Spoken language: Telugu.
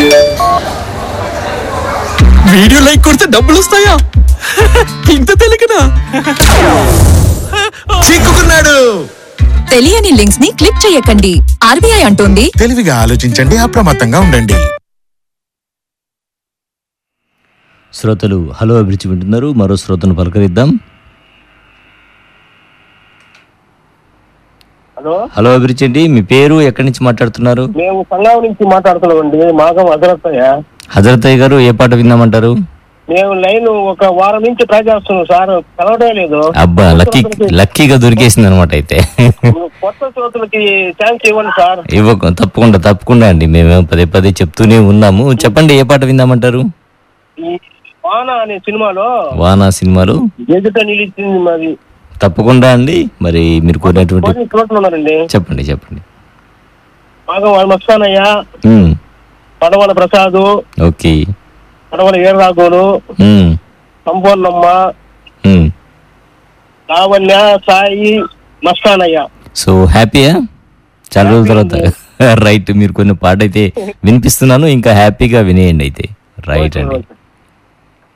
వీడియో లైక్ కొడితే డబ్బులు వస్తాయా? ఇంత తెలియకనా? చిక్కుకున్నాడు. తెలియని లింక్స్ ని క్లిక్ చేయకండి. ఆర్బీఐ అంటోంది తెలివిగా ఆలోచించండి, అప్రమత్తంగా ఉండండి. శ్రోతలు హలో అభిరుచి వింటున్నారు. మరో శ్రోతను పలకరిద్దాం. హలో అభిరుచి అండి, మీ పేరు, ఎక్కడి నుంచి మాట్లాడుతున్నారు? మేము సంగాం నుంచి మాట్లాడుతున్నామండి. మాగం హజరత్తయ్య. హజరతయ్య గారు, ఏ పాట విందామంటారు? మేము లైన్ ఒక వారం నుంచి ట్రై చేస్తున్నాం సార్, కలవడం లేదు. అబ్బా, లక్కీగా దొరికేసింది అనమాట. అయితే కొత్త శ్రోతలకి ఛాన్స్ ఇవ్వండి సార్. తప్పకుండా అండి, మేము పదే చెప్తూనే ఉన్నాము. చెప్పండి, ఏ పాట విందామంటారు? ఈ వాన అనే సినిమాలో వానా సినిమాలో ఎదుట నిలిచింది మరి. తప్పకుండా అండి. మరి మీరు కోరినటువంటి శ్రోతలు ఉన్నారండి. చెప్పండి. మాగం మస్తానయ్య, పడవల ప్రసాదు, ఓకే, పడవల ఏర్రాగోలు, సంపూర్ణమ్మ, లావణ్య, సాయి, మస్తానయ్య. సో హ్యాపీయా? చాలా రోజుల తర్వాత రైట్, మీరు కొన్ని పాట అయితే వినిపిస్తున్నాను, ఇంకా హ్యాపీగా వినేయండి అయితే. రైట్ అండి.